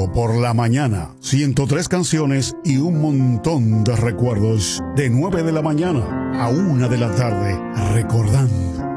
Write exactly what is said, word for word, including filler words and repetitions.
Sábado por la mañana, ciento tres canciones y un montón de recuerdos. De nueve de la mañana a una de la tarde, recordando.